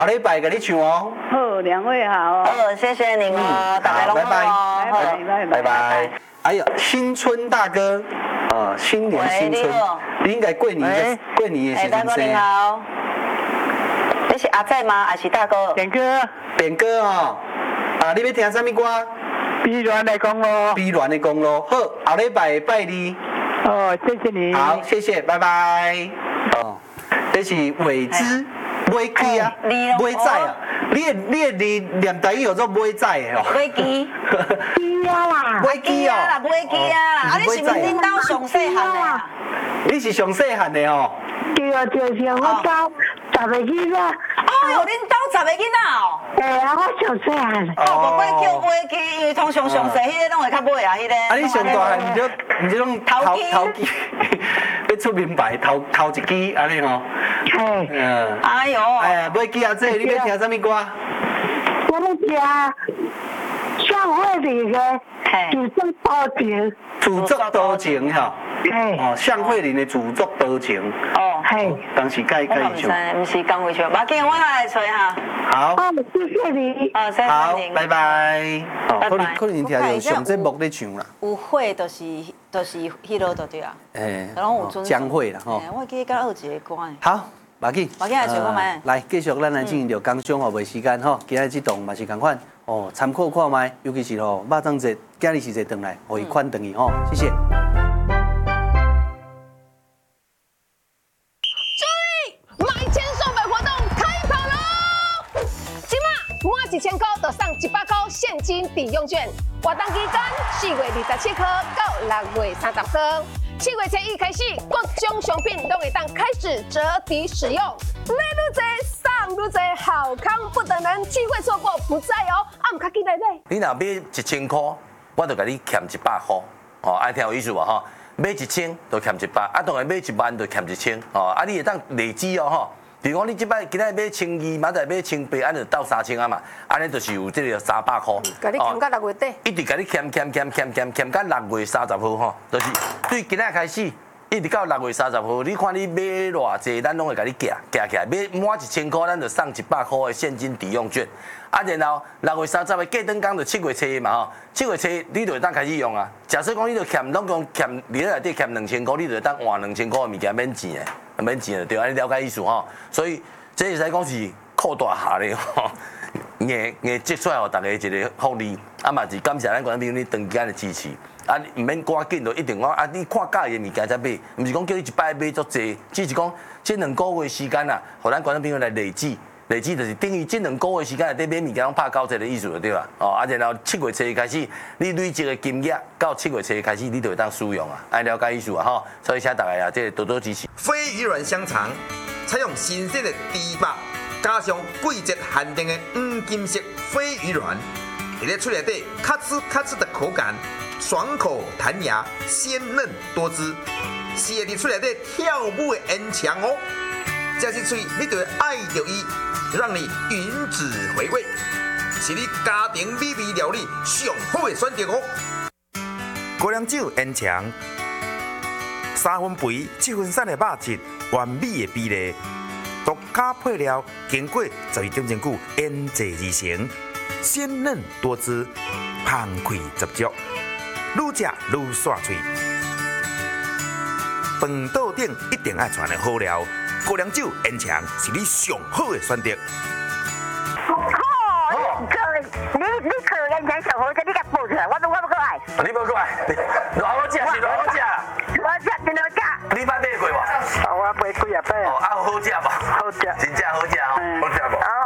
下礼拜给你唱哦。 好，两位好。 好，谢谢您哦，大家拜拜， 拜拜。 哎呀，新春大哥，新年新春，你应该过年的时大哥你好，你是阿仔吗？还是大哥？ 扁哥。 扁哥哦，你要听什么歌？ 碧鸾的公路。 碧鸾的公路，好，下礼拜拜你。 哦，谢谢你。 好，谢谢，拜拜。哦，这是尾枝。买鸡啊，买仔啊，你的念台语叫做买仔的哦。 买鸡。 鸡啊啦。 买鸡啊啦，买鸡啊啦。你是不是恁兜上细汉的啊？ 你是上细汉的哦。 对啊，就是我兜10个囡仔。 哦，恁兜10个囡仔哦。 我上细汉。 无怪叫买鸡，因为通常上细迄个拢会较买啊，迄个。 你上大汉唔就拢头鸡，要出名牌头一支安尼吼。 哎呦。 买鸡啊，这你要听什么歌？ 我要听向慧玲的《自作多情》。 自作多情哈。向慧玲的《自作多情》。当时该唱。 唔是讲会唱，无要紧，我来找哈。 好。 谢谢你。 谢谢你。好，拜拜。可能听到上节目咧唱啦。 有会就是迄落就对啊。 江蕙啦吼。 我记得甲学一个歌。 好。马紧， 来找看卖。 来，继续咱来进行着工商服务时间吼，今日这档嘛是同款哦，参考看卖，尤其是吼肉粽节，今日是节转来，互伊款转去吼，谢谢。 注意，买1000送百活动开跑喽！今嘛满1000块就送100块现金抵用券，活动期间4月27号到6月30号。7月初1开始，各种商品都会当开始折抵使用，买愈多送愈多，好康不等人，机会错过不再哦！唔较记得买。 你若买1000块，我就甲你欠100块，哦，爱听有意思无吼？买1000就欠100，当然买1万就欠1000，哦，你会当累积哦吼。比如讲，你即摆今仔买1200，明仔买1800，安就到3000啊嘛，安尼就是有这个300块。 甲你欠到6月底。 一直甲你欠到6月30号吼，就是对今仔开始，一直到6月30号，你看你买偌济，咱拢会甲你夹起来，买满1000块，咱就送100块的现金抵用券。然后6月30号过灯工就7月初嘛吼，7月初你就会当开始用啊。假设讲你就欠拢讲欠你内底欠2000块，你就会当换2000块的物件免钱的，免钱的对，安尼了解意思吼。所以这会使讲是扩大下咧吼，硬积出来，互大家一个福利。嘛是感谢咱观众朋友你长期的支持。唔免赶紧就一定讲你看介意的物件才买，唔是讲叫你一摆买足济，只是讲这2个月时间啊，互咱观众朋友来累积。累积就是等于这2个月时间内底买物件拢拍90的意思就对啦。然后7月初开始，你累积的金额到7月初开始，你就会当使用啊，爱了解意思啊吼。所以请大家这多多支持。 飞鱼卵香肠采用新鲜的猪肉，加上季节限定的黄金色飞鱼卵，在嘴内底咔哧咔哧的口感，爽口弹牙，鲜嫩多汁，是会在嘴内底跳舞的烟肠哦。这是嘴你就会爱着伊。让你云子回味，是你家庭美味料理上好的选择哦。高粱酒烟肠，3分肥7分瘦的肉质，完美的比例，独家配料，经过12点钟久腌制而成，鲜嫩多汁，香气十足，愈吃愈爽脆。饭桌顶一定爱传的好料。高粱酒烟肠是你上好的选择。 你可烟肠上好，你甲报出来，我不过来。 你不过来，偌好食是偌好食。 我食真好食。 你捌买过无？ 我买几啊摆。 好食无？ 好食。 真正好食吼，好食无？